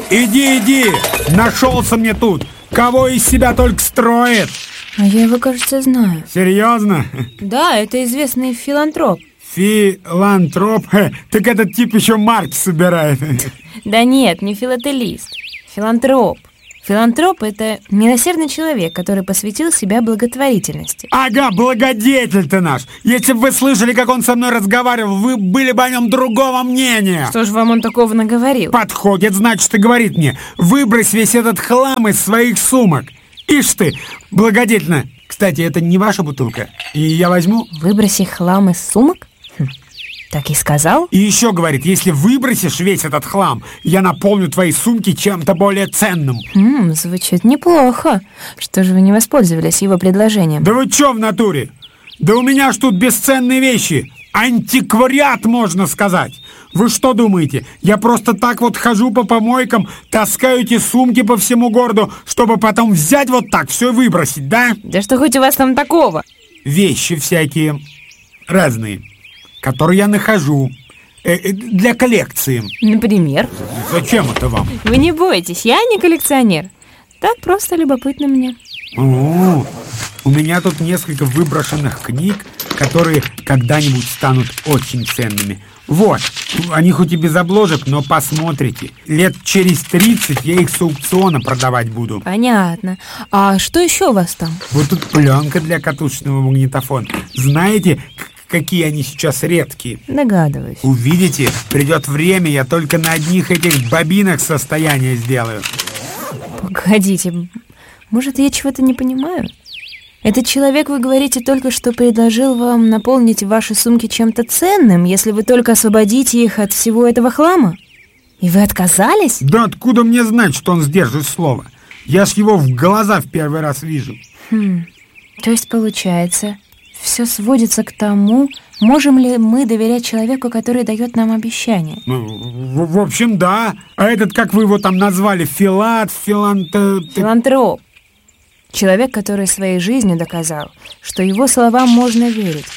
Иди, нашелся мне тут. Кого из себя только строит. А я его, кажется, знаю. Серьезно? Да, это известный филантроп. Филантроп? Так этот тип еще марки собирает. Да нет, не филателист. Филантроп. Филантроп – это милосердный человек, который посвятил себя благотворительности. Ага, благодетель ты наш. Если бы вы слышали, как он со мной разговаривал, вы были бы о нем другого мнения. Что же вам он такого наговорил? Подходит, значит, и говорит мне: выбрось весь этот хлам из своих сумок. Ишь ты, благодетельно. Кстати, это не ваша бутылка, и я возьму. Выброси хлам из сумок? Так и сказал? И еще говорит: если выбросишь весь этот хлам, я наполню твои сумки чем-то более ценным. Звучит неплохо. Что же вы не воспользовались его предложением? Да вы че в натуре? Да у меня ж тут бесценные вещи. Антиквариат, можно сказать. Вы что думаете, я просто так вот хожу по помойкам, таскаю эти сумки по всему городу, чтобы потом взять вот так все и выбросить, да? Да что хоть у вас там такого? Вещи всякие разные, которые я нахожу для коллекции. Например? Зачем это вам? Вы не бойтесь, я не коллекционер. Так просто любопытно мне. У меня тут несколько выброшенных книг, которые когда-нибудь станут очень ценными. Вот, они хоть и без обложек, но посмотрите. Лет через 30 я их с аукциона продавать буду. Понятно. А что еще у вас там? Вот тут пленка для катушечного магнитофона. Знаете, какие они сейчас редкие? Догадываюсь. Увидите, придет время, я только на одних этих бобинах состояние сделаю. Погодите, может, я чего-то не понимаю? Этот человек, вы говорите, только что предложил вам наполнить ваши сумки чем-то ценным, если вы только освободите их от всего этого хлама? И вы отказались? Да откуда мне знать, что он сдержит слово? Я ж его в глаза в первый раз вижу. То есть, получается, все сводится к тому, можем ли мы доверять человеку, который дает нам обещания? В общем, да. А этот, как вы его там назвали, Филантроп. Человек, который своей жизнью доказал, что его словам можно верить.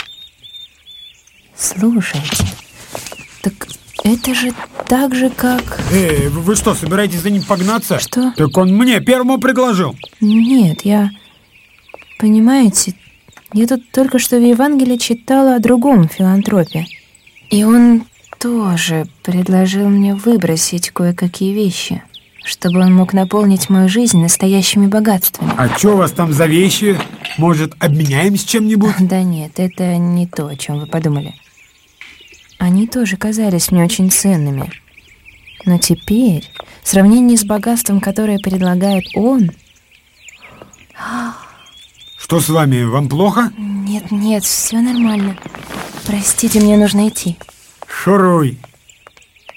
Слушайте, так это же так же, как... Вы что, собираетесь за ним погнаться? Что? Так он мне первому предложил. Нет, понимаете, я тут только что в Евангелии читала о другом филантропе. И он тоже предложил мне выбросить кое-какие вещи, чтобы он мог наполнить мою жизнь настоящими богатствами. А что у вас там за вещи? Может, обменяемся чем-нибудь? Да нет, это не то, о чем вы подумали. Они тоже казались мне очень ценными. Но теперь, в сравнении с богатством, которое предлагает он... Что с вами? Вам плохо? Нет, все нормально. Простите, мне нужно идти. Шуруй.